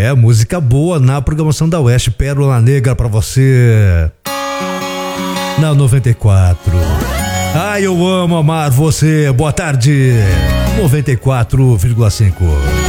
música boa na programação da Oeste. Pérola Negra pra você na 94. Ai, eu amo amar você. Boa tarde. 94,5.